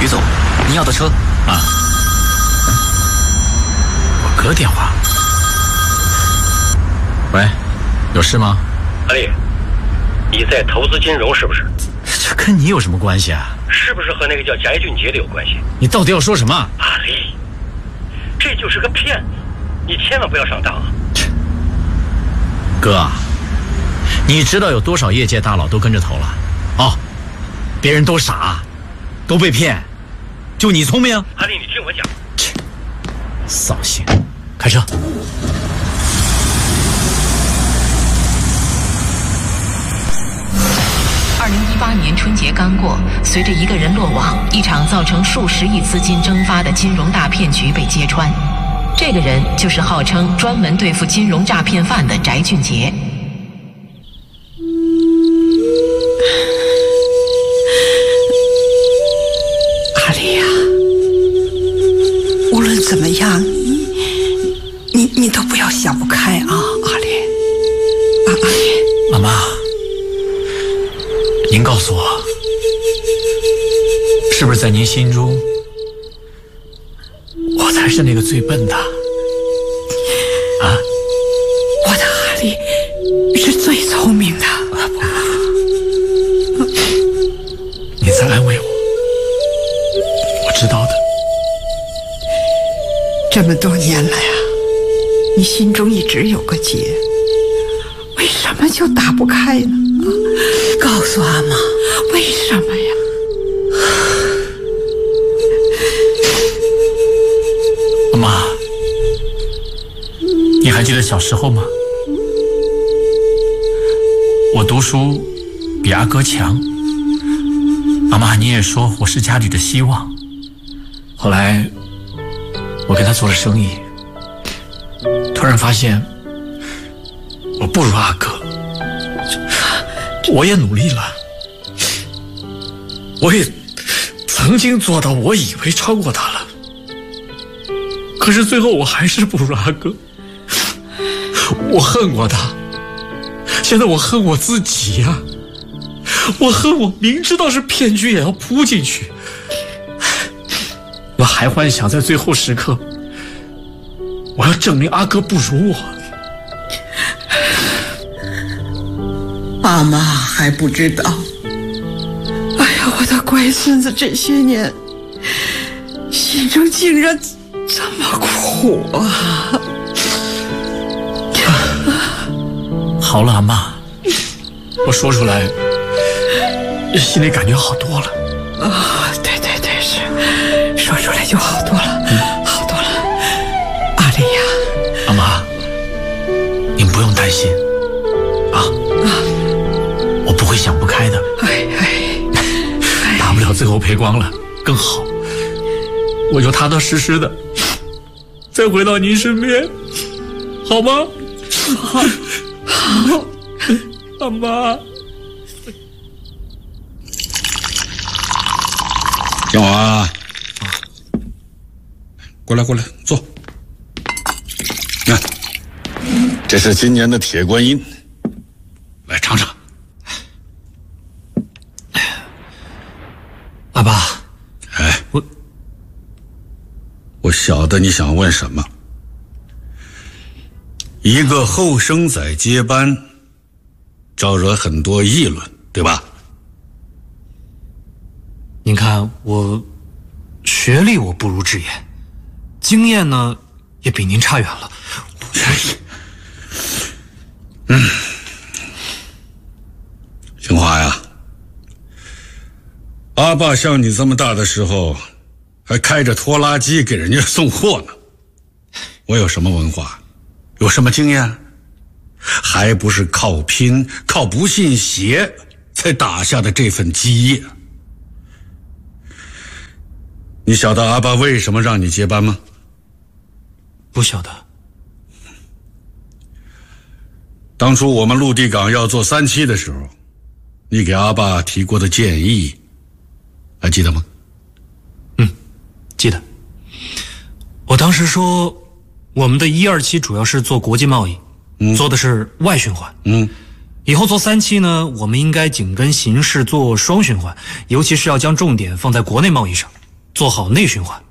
于总，您要的车啊？我哥电话。喂，有事吗？ 阿力，你在投资金融是不是？ 这跟你有什么关系啊？ 是不是和那个叫翟俊杰的有关系？ 你到底要说什么？ 阿力，这就是个骗子，你千万不要上当啊！ 哥，你知道有多少业界大佬都跟着投了？哦，别人都傻，都被骗，就你聪明？ 阿力，你听我讲。 扫兴，开车。 2018年春节刚过，随着一个人落网，一场造成数十亿资金蒸发的金融大骗局被揭穿。这个人就是号称专门对付金融诈骗犯的翟俊杰。 阿丽呀，无论怎么样，你都不要想不开啊，阿丽。阿丽， 妈妈。您告诉我，是不是在您心中，我才是那个最笨的？啊？ 我的阿丽是最聪明的。 你在安慰我，我知道的。 这么多年来啊，你心中一直有个结，为什么就打不开呢？告诉阿妈，为什么呀？ 妈妈，你还记得小时候吗？我读书比阿哥强，妈妈你也说我是家里的希望。后来我跟他做了生意，突然发现我不如阿哥。我也努力了，我也曾经做到我以为超过他了，可是最后我还是不如阿哥。我恨过他，现在我恨我自己呀！我恨我明知道是骗局也要扑进去，我还幻想在最后时刻我要证明阿哥不如我。 阿妈还不知道，哎呀，我的乖孙子这些年心中竟然这么苦啊！ 好了，阿妈，我说出来，心里感觉好多了。 啊，对对对，是说出来就好多了，好多了。阿丽呀， 阿妈，您不用担心，我不会想不开的。大不了最后赔光了更好，我就踏踏实实的再回到您身边，好吗？ 好， 阿妈。 小华，过来，坐。看，这是今年的铁观音，来尝尝。 阿爸， 我晓得你想问什么。一个后生仔接班，招惹很多议论，对吧？ 您看我学历我不如直言，经验呢也比您差远了。 兴华呀，阿爸像你这么大的时候，还开着拖拉机给人家送货呢。我有什么文化，有什么经验，还不是靠拼、靠不信邪才打下的这份基业。你晓得阿爸为什么让你接班吗？ 不晓得。 当初我们陆地港要做3期的时候，你给阿爸提过的建议，还记得吗？ 记得。我当时说，我们的1、2期主要是做国际贸易，做的是外循环。以后做3期呢，我们应该紧跟形势做双循环，尤其是要将重点放在国内贸易上。 做好内循环。